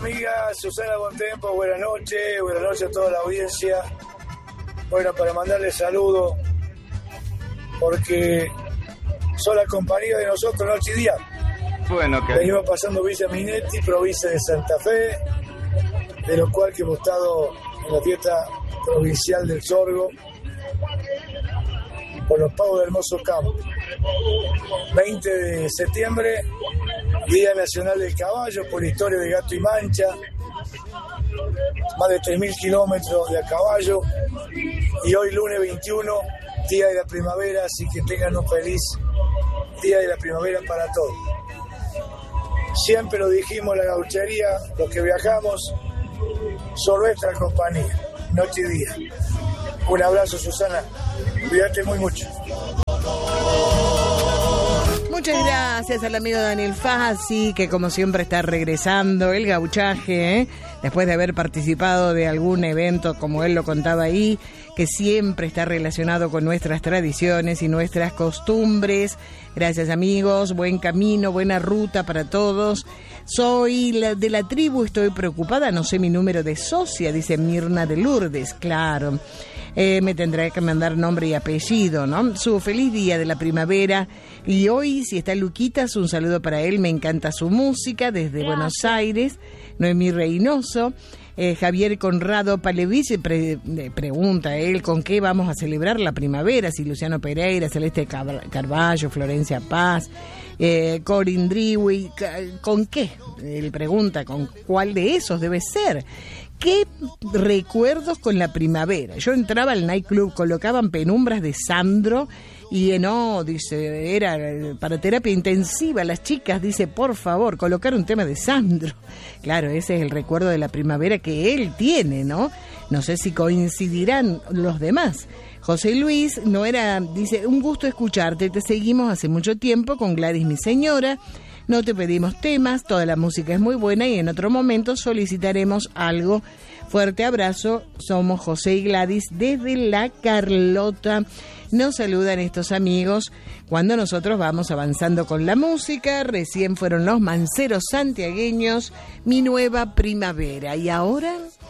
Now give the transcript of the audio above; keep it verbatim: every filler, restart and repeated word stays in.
amiga Susana Bontempo, buenas noches, buenas noches a toda la audiencia. Bueno, para mandarle saludos, porque son la compañía de nosotros noche y día. Bueno, que venimos pasando Villa Minetti, provincia de Santa Fe, de lo cual que hemos estado en la fiesta provincial del sorgo, por los pavos de Hermoso Campo. veinte de septiembre, Día Nacional del Caballo, por historia de Gato y Mancha, más de tres mil kilómetros de a caballo, y hoy lunes veintiuno, Día de la Primavera, así que tengan un feliz Día de la Primavera para todos. Siempre lo dijimos en la gauchería, los que viajamos, son nuestra compañía, noche y día. Un abrazo, Susana, cuídate muy mucho. Muchas gracias al amigo Daniel Fassi, que como siempre está regresando el gauchaje, ¿eh? Después de haber participado de algún evento, como él lo contaba ahí, que siempre está relacionado con nuestras tradiciones y nuestras costumbres. Gracias, amigos, buen camino, buena ruta para todos. Soy la, de la tribu, estoy preocupada, no sé mi número de socia, dice Mirna de Lourdes, claro. Eh, me tendrá que mandar nombre y apellido, ¿no? Su feliz día de la primavera. Y hoy, si está Luquitas, un saludo para él. Me encanta su música desde Gracias. Buenos Aires. Noemí Reynoso. Eh, Javier Conrado Palevich pre, eh, pregunta a él con qué vamos a celebrar la primavera. Si Luciano Pereira, Celeste Carballo, Florencia Paz, eh, Corin Driwi, ¿con qué? Él pregunta con cuál de esos debe ser. ¿Qué recuerdos con la primavera? Yo entraba al nightclub, colocaban penumbras de Sandro y no, dice, era para terapia intensiva. Las chicas, dice, por favor, colocar un tema de Sandro. Claro, ese es el recuerdo de la primavera que él tiene, ¿no? No sé si coincidirán los demás. José Luis, no era, dice, un gusto escucharte, te seguimos hace mucho tiempo con Gladys, mi señora. No te pedimos temas, toda la música es muy buena y en otro momento solicitaremos algo. Fuerte abrazo, somos José y Gladys desde La Carlota. Nos saludan estos amigos cuando nosotros vamos avanzando con la música. Recién fueron los Manceros santiagueños, Mi Nueva Primavera. Y ahora...